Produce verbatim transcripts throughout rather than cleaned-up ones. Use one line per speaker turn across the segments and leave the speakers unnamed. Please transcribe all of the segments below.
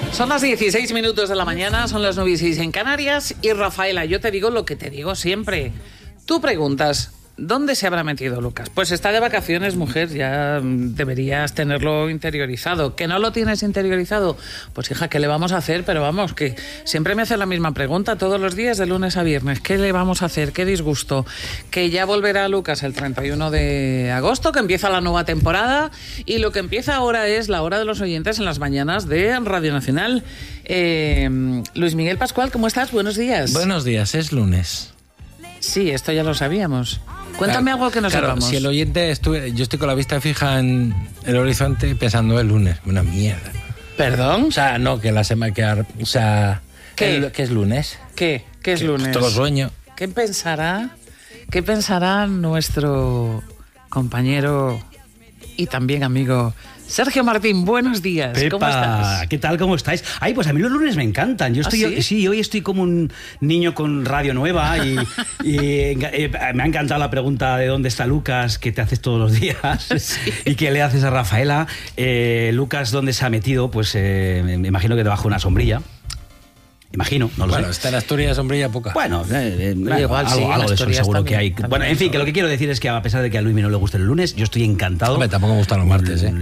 Son las dieciséis minutos de la mañana, son las nueve y seis en Canarias. Y Rafaela, yo te digo lo que te digo siempre. Tú preguntas, ¿dónde se habrá metido Lucas? Pues está de vacaciones, mujer, ya deberías tenerlo interiorizado. ¿Que no lo tienes interiorizado? Pues hija, ¿qué le vamos a hacer? Pero vamos, que siempre me hace la misma pregunta todos los días, de lunes a viernes. ¿Qué le vamos a hacer? ¿Qué disgusto? Que ya volverá Lucas el treinta y uno de agosto, que empieza la nueva temporada, y lo que empieza ahora es la hora de los oyentes en las mañanas de Radio Nacional. Eh, Luis Miguel Pascual, ¿cómo estás? Buenos días.
Buenos días, es lunes.
Sí, esto ya lo sabíamos. Cuéntame
claro,
algo que no
claro,
sepamos.
Si el oyente estuve, yo estoy con la vista fija en el horizonte pensando el lunes, una mierda.
¿Perdón?
O sea, no, que la semana que... O sea,
¿Qué?
El, ¿qué es lunes?
¿Qué? ¿Qué es
que,
lunes?
Todo sueño.
¿Qué pensará? ¿Qué pensará nuestro compañero y también amigo Sergio Martín? Buenos días.
Pepa,
¿Cómo estás?
¿qué tal? ¿Cómo estáis? Ay, pues a mí los lunes me encantan. Yo estoy,
¿Ah, sí?
sí, hoy estoy como un niño con radio nueva y, y eh, me ha encantado la pregunta de dónde está Lucas, que te haces todos los días, sí. Y que le haces a Rafaela. Eh, Lucas, ¿dónde se ha metido? Pues eh, me imagino que debajo de una sombrilla. Imagino, no lo
bueno,
sé.
está en Asturias, sombrilla poca.
Bueno, eh, eh,
igual,
algo,
sí,
algo de eso seguro
también,
que hay.
también
Bueno, en fin, que lo que quiero decir es que a pesar de que a Luismi no le guste el lunes, yo estoy encantado.
Hombre, tampoco me gustan los martes, ¿eh?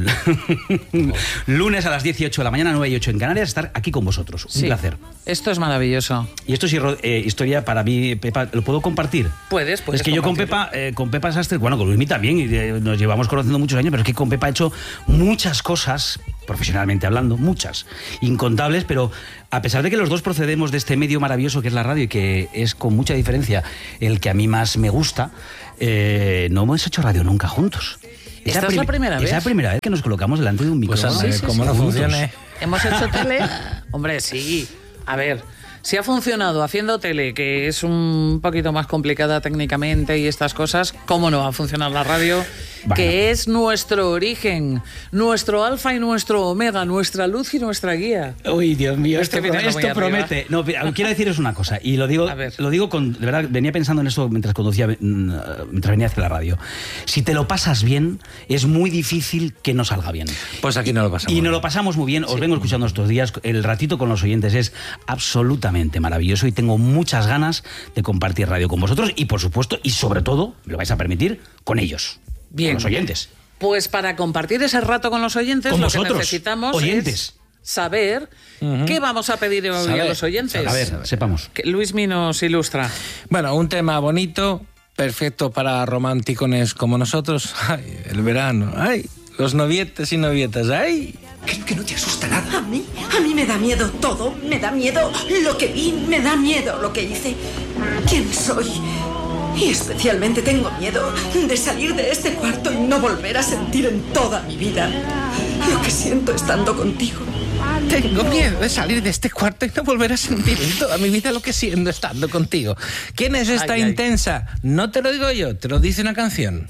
Lunes a las dieciocho de la mañana, nueve y ocho en Canarias, estar aquí con vosotros. Un
Sí,
placer.
Esto es maravilloso.
Y esto es eh, historia para mí, Pepa, ¿lo puedo compartir?
Puedes, puedes.
Es que yo con Pepa, eh, con Pepa Sastre, bueno, con Luismi también, y eh, nos llevamos conociendo muchos años, pero es que con Pepa he hecho muchas cosas, profesionalmente hablando, muchas, incontables, pero a pesar de que los dos procedemos de este medio maravilloso que es la radio y que es con mucha diferencia el que a mí más me gusta, eh, no hemos hecho radio nunca juntos.
¿Esta es, es la primera vez?
Es la primera vez que nos colocamos delante de un
pues
micrófono.
a ver,
sí,
cómo
sí,
no
sí.
funcione.
¿Hemos hecho tele? Hombre, sí. A ver, si ha funcionado haciendo tele, que es un poquito más complicada técnicamente y estas cosas, ¿cómo no va a funcionar la radio? Bueno. Que es nuestro origen, nuestro alfa y nuestro omega, nuestra luz y nuestra guía.
Uy, Dios mío,
Es que
esto,
viene
esto promete. No, quiero deciros una cosa, y lo digo, lo digo con, de verdad, venía pensando en esto mientras conducía, mientras venía hacia la radio. Si te lo pasas bien, es muy difícil que no salga bien.
Pues aquí no lo pasamos.
Y nos lo pasamos muy bien, os sí. vengo escuchando estos días, el ratito con los oyentes es absolutamente maravilloso y tengo muchas ganas de compartir radio con vosotros y, por supuesto, y sobre todo, me lo vais a permitir, con ellos.
Bien.
Con los oyentes.
Pues para compartir ese rato con los oyentes,
con
lo
vosotros,
que necesitamos
oyentes.
es saber uh-huh. qué vamos a pedir hoy
saber,
a los oyentes.
A ver, sepamos.
Que Luismi nos ilustra.
Bueno, un tema bonito, perfecto para románticones como nosotros. Ay, el verano, ay, los novietes y novietas, ay.
Creo que no te asusta nada.
A mí, a mí me da miedo todo. Me da miedo lo que vi, me da miedo lo que hice. ¿Quién soy? Y especialmente tengo miedo de salir de este cuarto y no volver a sentir en toda mi vida lo que siento estando contigo.
Tengo miedo de salir de este cuarto y no volver a sentir en toda mi vida lo que siento estando contigo. ¿Quién es esta
ay,
intensa?
Ay.
No te lo digo yo, te lo dice una canción.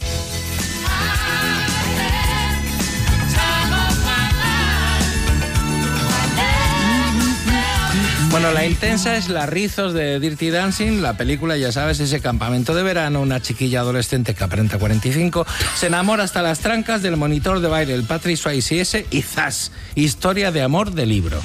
Bueno, la intensa es La Rizos de Dirty Dancing, la película, ya sabes, ese campamento de verano, una chiquilla adolescente que aparenta cuarenta y cinco, se enamora hasta las trancas del monitor de baile, el Patrick Swayze, y ¡zas! Historia de amor de libro.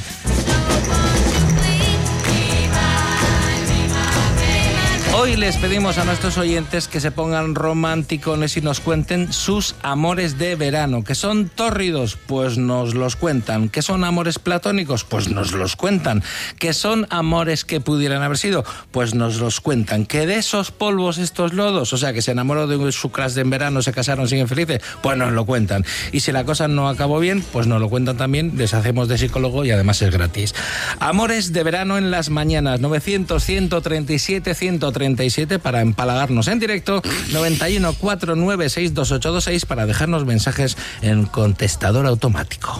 Hoy les pedimos a nuestros oyentes que se pongan romanticones y nos cuenten sus amores de verano. ¿Que son tórridos? Pues nos los cuentan. ¿Que son amores platónicos? Pues nos los cuentan. ¿Que son amores que pudieran haber sido? Pues nos los cuentan. ¿Que de esos polvos, estos lodos, o sea, que se enamoró de su crush de en verano, se casaron, siguen felices? Pues nos lo cuentan. Y si la cosa no acabó bien, pues nos lo cuentan también. Les hacemos de psicólogo y además es gratis. Amores de verano en las mañanas. novecientos, ciento treinta y siete, ciento treinta y siete para empalagarnos en directo, noventa y uno, cuatro nueve seis, dos ocho dos seis para dejarnos mensajes en contestador automático.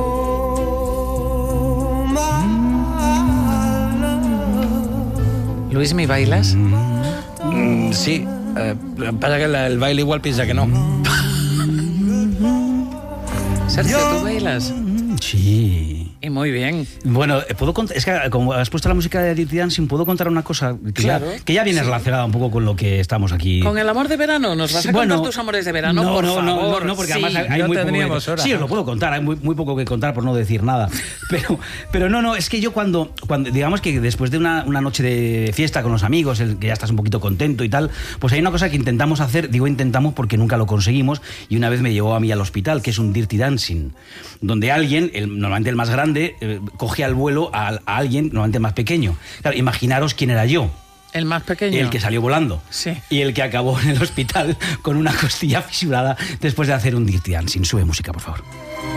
Luis, ¿me bailas?
Mm, sí, eh, pasa que la, el baile igual piensa que no.
Sergio, ¿tú bailas?
Sí.
Y muy bien.
Bueno, puedo contar, es que como has puesto la música de Dirty Dancing, puedo contar una cosa que,
Claro,
ya, que ya viene
sí.
relacionada un poco con lo que estamos aquí.
¿Con el amor de verano? ¿Nos vas a
Bueno,
contar tus amores de verano?
No,
por
no,
favor.
no, no, no, porque
Sí.
además hay, hay
no
muy poco
tendríamos
que,
horas.
Sí, os lo puedo contar, hay muy, muy poco que contar por no decir nada. Pero, pero no, no, es que yo cuando, cuando digamos que después de una, una noche de fiesta con los amigos, el que ya estás un poquito contento y tal, pues hay una cosa que intentamos hacer, digo intentamos porque nunca lo conseguimos, y una vez me llevó a mí al hospital, que es un Dirty Dancing, donde alguien, el, normalmente el más grande, eh, cogía al vuelo a, a alguien normalmente más pequeño. Claro, imaginaros quién era yo.
El más pequeño.
El que salió volando.
Sí.
Y el que acabó en el hospital con una costilla fisurada después de hacer un Dirty Dancing. Sube música, por favor.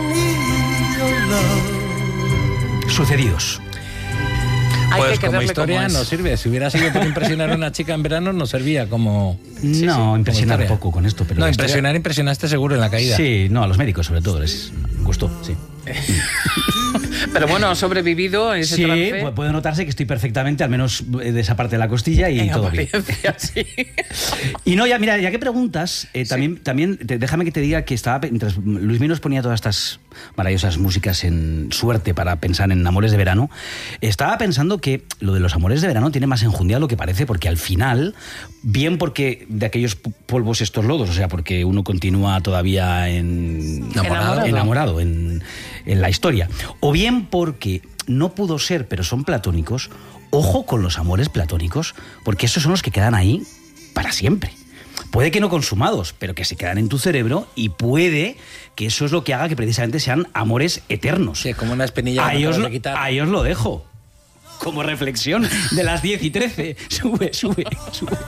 Sucedidos.
Hay
Pues
que
como
quererle
historia
como es.
no sirve. Si hubiera sido por impresionar a una chica en verano, no servía como...
no, impresionar
historia.
poco con esto, pero...
No,
la historia-
impresionar, impresionaste seguro en la caída.
Sí, no, a los médicos sobre todo, les gustó, sí.
Pero bueno, ha sobrevivido ese
Sí,
trance.
pu- puede notarse que estoy perfectamente, al menos de esa parte de la costilla, y
En
todo bien.
apariencia, sí.
Y no, ya, mira, ya que preguntas, eh, también, también te- déjame que te diga que estaba, mientras Luis Mí nos ponía todas estas maravillosas músicas en suerte para pensar en amores de verano, estaba pensando que lo de los amores de verano tiene más enjundia de lo que parece, porque al final, bien porque de aquellos pu- polvos estos lodos, o sea, porque uno continúa todavía en,
Enamorado.
enamorado en, en la historia, o bien porque no pudo ser, pero son platónicos. Ojo con los amores platónicos, porque esos son los que quedan ahí para siempre. Puede que no consumados, pero que se quedan en tu cerebro, y puede que eso es lo que haga que precisamente sean amores eternos.
Sí, como una espinilla que
Ahí
no
os,
acabas
lo,
de quitar.
ahí os lo dejo. Como reflexión de las diez y trece. Sube, sube, sube.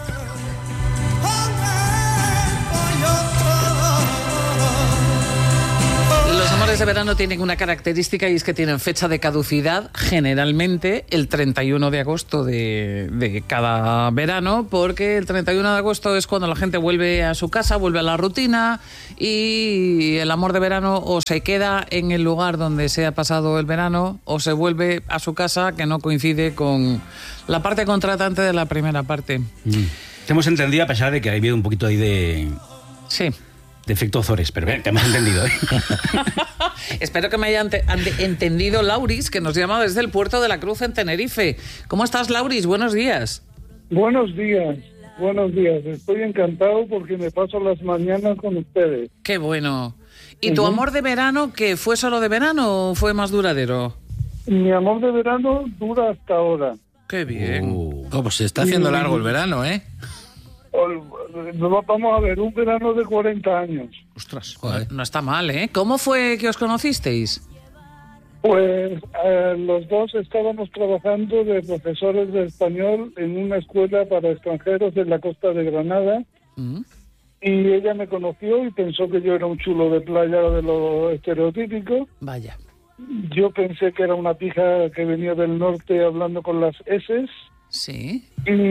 Los amores de verano tienen una característica, y es que tienen fecha de caducidad generalmente el treinta y uno de agosto de, de cada verano, porque el treinta y uno de agosto es cuando la gente vuelve a su casa, vuelve a la rutina, y el amor de verano o se queda en el lugar donde se ha pasado el verano o se vuelve a su casa, que no coincide con la parte contratante de la primera parte.
Mm. Te hemos entendido, a pesar de que ha habido un poquito ahí de,
Sí.
de efecto Ozores, pero bien, te hemos entendido, ¿eh?
Espero que me haya ente- ante- entendido Lauris, que nos llama desde el puerto de la Cruz en Tenerife. ¿Cómo estás, Lauris? Buenos días.
Buenos días, buenos días. Estoy encantado porque me paso las mañanas con ustedes.
Qué bueno. ¿Y tu
Ujú.
amor de verano, que fue solo de verano o fue más duradero?
Mi amor de verano dura hasta ahora.
Qué bien.
Uh.
Oh, pues se está haciendo largo el verano, ¿eh?
Ol- Vamos a ver, un verano de cuarenta años.
Ostras,
Joder.
no está mal, ¿eh? ¿Cómo fue que os conocisteis?
Pues eh, los dos estábamos trabajando de profesores de español en una escuela para extranjeros en la costa de Granada,
Mm.
y ella me conoció y pensó que yo era un chulo de playa de lo estereotípico.
Vaya.
Yo pensé que era una pija que venía del norte hablando con las eses.
Sí.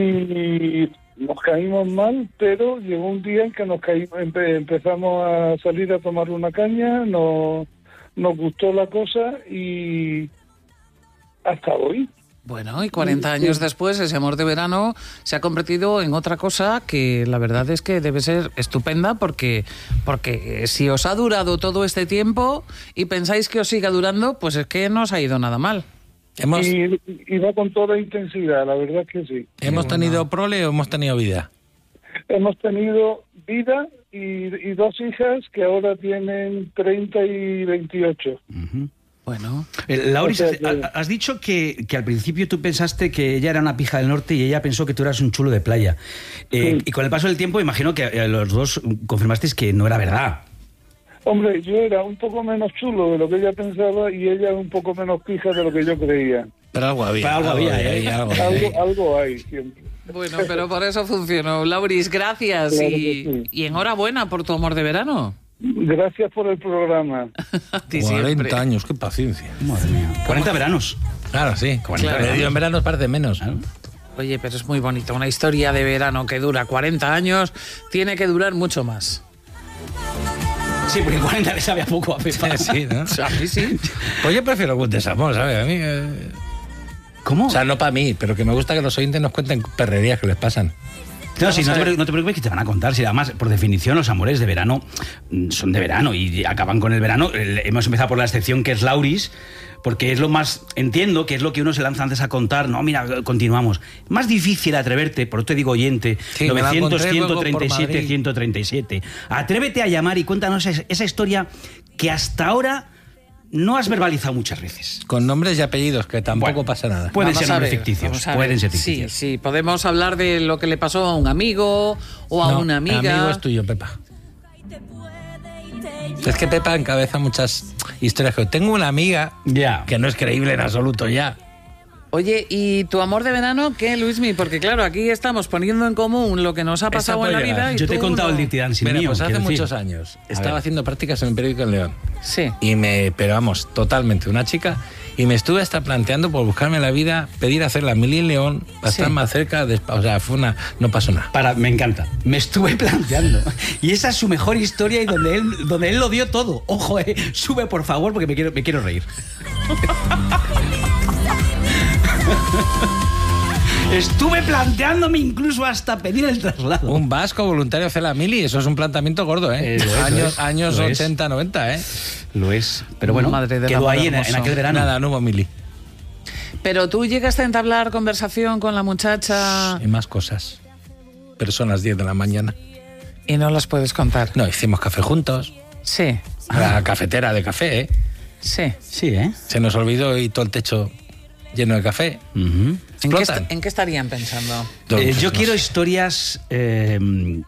Y nos caímos mal, pero llegó un día en que nos caímos, empe- empezamos a salir a tomar una caña, no, nos gustó la cosa y hasta hoy.
Bueno, y cuarenta años después, ese amor de verano se ha convertido en otra cosa que la verdad es que debe ser estupenda, porque, porque si os ha durado todo este tiempo y pensáis que os siga durando, pues es que no os ha ido nada mal.
¿Hemos,
Y, y va con toda intensidad, la verdad que sí.
¿hemos tenido prole o hemos tenido vida?
Hemos tenido vida y, y dos hijas que ahora tienen treinta y veintiocho.
Ujú.
Bueno,
Eh, Lauris,
O sea que-
ha- has dicho que, que al principio tú pensaste que ella era una pija del norte y ella pensó que tú eras un chulo de playa. Eh,
Sí.
Y con el paso del tiempo imagino que eh, los dos confirmasteis que no era verdad.
Hombre, yo era un poco menos chulo de lo que ella pensaba y ella un poco menos pija de lo que yo creía.
Pero algo había.
Pero algo había,
hay,
¿eh?
algo hay.
Algo, algo hay siempre.
bueno, pero por eso funcionó. Lauris, gracias,
Claro
y,
que sí.
y enhorabuena por tu amor de verano.
Gracias por el programa.
A ti siempre.
cuarenta años, qué paciencia.
Madre mía. cuarenta veranos.
Claro, sí.
cuarenta
Claro,
veranos.
en verano parece menos.
Claro.
Oye, pero es muy bonito. Una historia de verano que dura cuarenta años tiene que durar mucho más.
Sí, porque cuarenta le sabe a poco a Pepa.
Sí, ¿no?
A mí sí.
Pues yo prefiero un desamor, ¿sabes? A mí... eh,
¿Cómo?
O sea, no para mí, pero que me gusta que los oyentes nos cuenten perrerías que les pasan.
No, sí, no, te, no te preocupes que te van a contar. Si además, por definición, los amores de verano son de verano y acaban con el verano. Hemos empezado por la excepción que es Lauris, porque es lo más, entiendo que es lo que uno se lanza antes a contar. No, mira, continuamos. Más difícil atreverte, por eso te digo oyente, sí, novecientos, ciento treinta y siete, ciento treinta y siete. Atrévete a llamar y cuéntanos esa, esa historia que hasta ahora no has verbalizado muchas veces.
Con nombres y apellidos, que tampoco
bueno,
pasa nada.
Pueden
vamos
ser nombres ficticios. Pueden ser ficticios.
Sí, sí, podemos hablar de lo que le pasó a un amigo o a
no,
una amiga.
El amigo es tuyo, Pepa. Es que Pepa encabeza muchas historias. Tengo una amiga
yeah.
que no es creíble en absoluto ya.
Oye, ¿y tu amor de verano qué, Luismi? Porque claro, aquí estamos poniendo en común lo que nos ha pasado en la vida. Y
Yo te he contado no... el Dirty Dancing
Mira,
mío.
Pues hace
decir.
muchos años
A
estaba
ver.
haciendo prácticas en el periódico en León.
Sí.
Y me, pero vamos, totalmente una chica. Y me estuve hasta planteando por buscarme la vida, pedir hacer la mili en León, para
Sí.
estar más cerca. De, o sea, fue una, no pasó nada.
Para, me encanta. Me estuve planteando. Y esa es su mejor historia y donde él, donde él lo dio todo. Ojo, eh, sube por favor porque me quiero, me quiero reír. Estuve planteándome incluso hasta pedir el traslado.
Un vasco voluntario hacer la mili, eso es un planteamiento gordo, ¿eh?
Eh, lo es,
años
lo es,
años
lo es.
ochenta, noventa, ¿eh?
Lo es. Pero bueno,
Madre del
quedó
amor
ahí en,
hermoso.
en aquel verano.
Nada, no hubo mili.
Pero tú llegaste a entablar conversación con la muchacha
Y más cosas. Pero son las diez de la mañana.
y no las puedes contar.
No, hicimos café juntos.
Sí,
A la cafetera de café, ¿eh?
sí.
Sí, ¿eh?
Se nos olvidó y todo el techo lleno de café.
Uh-huh.
¿En qué,
Explotan.
est- en qué estarían pensando?
Eh, yo
No
quiero
sé.
historias... eh,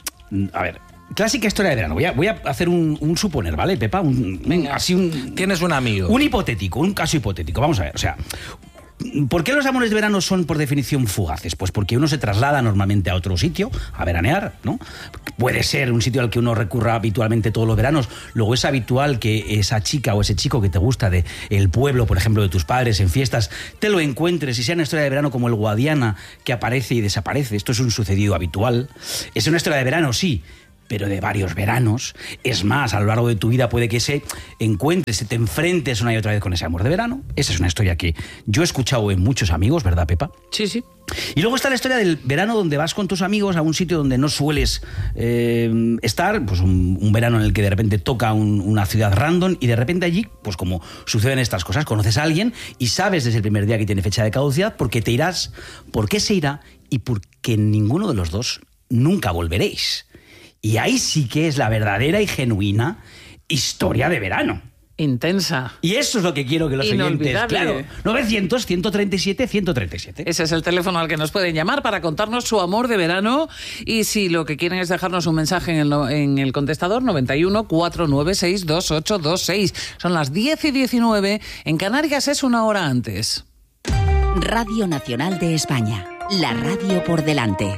a ver, clásica historia de verano. Voy a, voy a hacer un, un suponer, ¿vale, Pepa? Un, un- así un...
Tienes un amigo.
Un hipotético, un caso hipotético. Vamos a ver, o sea... ¿Por qué los amores de verano son por definición fugaces? Pues porque uno se traslada normalmente a otro sitio a veranear, ¿no? Puede ser un sitio al que uno recurra habitualmente todos los veranos. Luego es habitual que esa chica o ese chico que te gusta de el pueblo, por ejemplo, de tus padres en fiestas, te lo encuentres y sea una historia de verano como el Guadiana que aparece y desaparece. Esto es un sucedido habitual. Es una historia de verano, sí, pero de varios veranos. Es más, a lo largo de tu vida puede que se encuentres, se te enfrentes una y otra vez con ese amor de verano. Esa es una historia que yo he escuchado en muchos amigos, ¿verdad, Pepa?
Sí, sí.
Y luego está la historia del verano donde vas con tus amigos a un sitio donde no sueles eh, estar, pues un, un verano en el que de repente toca un, una ciudad random y de repente allí, pues como suceden estas cosas, conoces a alguien y sabes desde el primer día que tiene fecha de caducidad porque te irás, por qué se irá y porque ninguno de los dos nunca volveréis. Y ahí sí que es la verdadera y genuina historia de verano.
Intensa.
Y eso es lo que quiero que los oyentes...
Inolvidable.
Claro, novecientos, ciento treinta y siete, ciento treinta y siete.
Ese es el teléfono al que nos pueden llamar para contarnos su amor de verano. Y si lo que quieren es dejarnos un mensaje en el, no- en el contestador, noventa y uno, cuatrocientos noventa y seis, veintiocho veintiséis. Son las diez y diecinueve. En Canarias es una hora antes.
Radio Nacional de España. La radio por delante.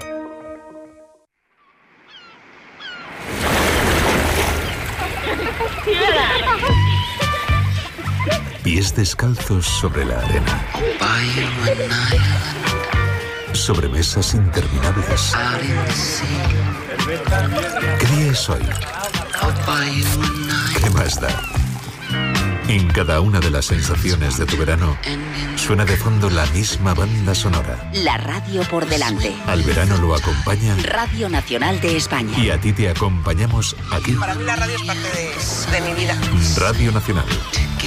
Pies descalzos sobre la arena. Sobre mesas interminables. ¿Qué día es hoy? ¿Qué más da? En cada una de las sensaciones de tu verano suena de fondo la misma banda sonora.
La radio por delante.
Al verano lo acompaña
Radio Nacional de España.
y a ti te acompañamos aquí.
Para mí la radio es parte de, de mi vida.
Radio Nacional,